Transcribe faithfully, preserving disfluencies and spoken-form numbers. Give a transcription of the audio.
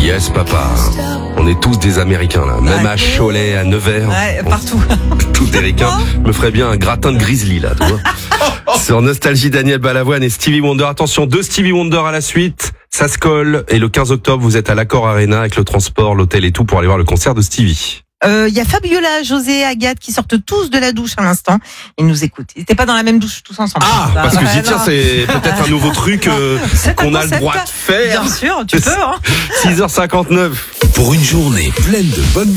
Yes, papa. On est tous des Américains, là. Même à Cholet, à Nevers. Ouais, partout. Tout des ricains. Me ferait bien un gratin de grizzly, là, tu vois. Sur Nostalgie, Daniel Balavoine et Stevie Wonder. Attention, deux Stevie Wonder à la suite. Ça se colle. Et le quinze octobre, vous êtes à l'Accor Arena avec le transport, l'hôtel et tout pour aller voir le concert de Stevie. Il euh, y a Fabiola, José, Agathe qui sortent tous de la douche à l'instant. Ils nous écoutent. Ils n'étaient pas dans la même douche tous ensemble. Ah, ça. parce que je dis, tiens, non. c'est peut-être un nouveau truc euh, qu'on a le droit de faire. Bien sûr, tu peux. Hein. six heures cinquante-neuf. Pour une journée pleine de bonnes